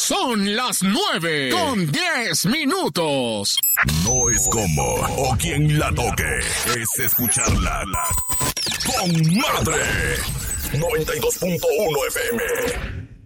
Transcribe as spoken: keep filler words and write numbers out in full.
Son las nueve con diez minutos. No es como o quien la toque, es escucharla con madre. noventa y dos punto uno F M.